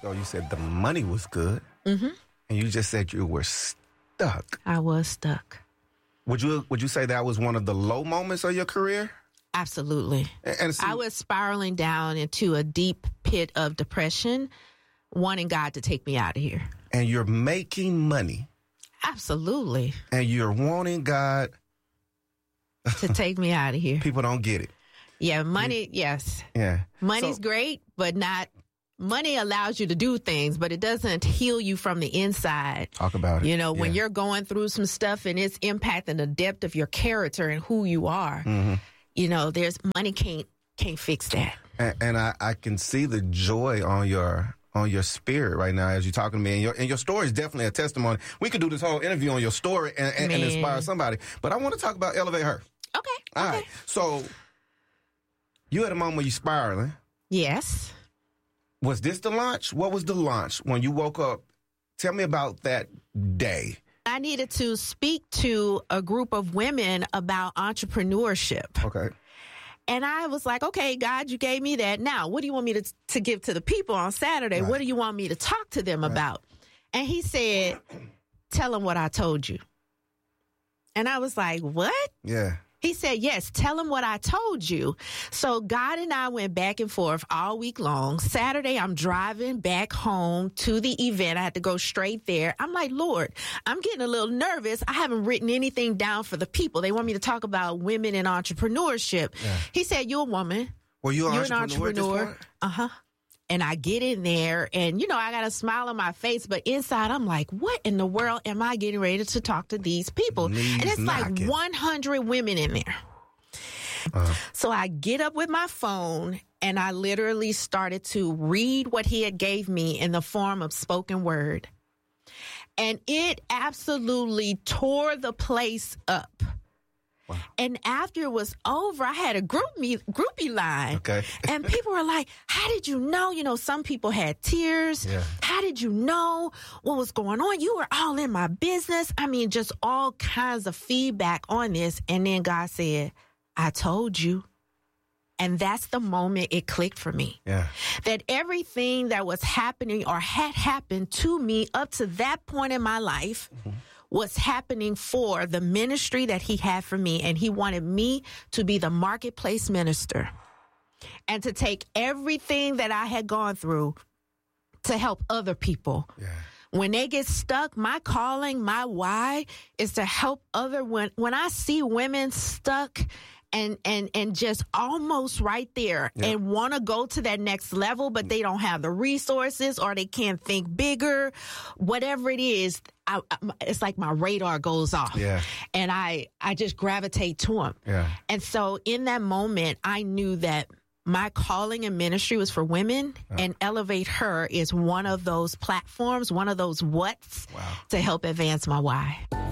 So you said the money was good, and you just said you were stuck. I was stuck. Would you say that was one of the low moments of your career? Absolutely. And see, I was spiraling down into a deep pit of depression, wanting God to take me out of here. And you're making money. Absolutely. And you're wanting God to take me out of here. People don't get it. Yeah, money, yes. Yeah. Money's great, but not... Money allows you to do things, but it doesn't heal you from the inside. Talk about it. You know, when you're going through some stuff and it's impacting the depth of your character and who you are, you know, there's money can't fix that. And I can see the joy on your spirit right now as you're talking to me. And your story is definitely a testimony. We could do this whole interview on your story and inspire somebody. But I want to talk about Elevate Her. Okay. All right. So you had a moment where you're spiraling. Yes. Was this the launch? What was the launch when you woke up? Tell me about that day. I needed to speak to a group of women about entrepreneurship. Okay. And I was like, okay, God, you gave me that. Now, what do you want me to give to the people on Saturday? Right. What do you want me to talk to them about? And he said, tell them what I told you. And I was like, what? Yeah. He said, yes, tell them what I told you. So God and I went back and forth all week long. Saturday, I'm driving back home to the event. I had to go straight there. I'm like, Lord, I'm getting a little nervous. I haven't written anything down for the people. They want me to talk about women in entrepreneurship. Yeah. He said, you're a woman. Well, you're an entrepreneur. Uh-huh. And I get in there and, you know, I got a smile on my face, but inside I'm like, what in the world am I getting ready to talk to these people? And it's like 100 women in there. So I get up with my phone and I literally started to read what he had gave me in the form of spoken word. And it absolutely tore the place up. Wow. And after it was over, I had a groupie line. Okay. And people were like, how did you know? You know, some people had tears. Yeah. How did you know what was going on? You were all in my business. I mean, just all kinds of feedback on this. And then God said, I told you. And that's the moment it clicked for me. Yeah. That everything that was happening or had happened to me up to that point in my life was happening for the ministry that he had for me. And he wanted me to be the marketplace minister and to take everything that I had gone through to help other people. Yeah. When they get stuck, my calling, my why is to help when I see women stuck and just almost right there and want to go to that next level, but they don't have the resources or they can't think bigger, whatever it is, it's like my radar goes off and I just gravitate to them. Yeah. And so in that moment, I knew that my calling and ministry was for women, and Elevate Her is one of those platforms, one of those whats to help advance my why.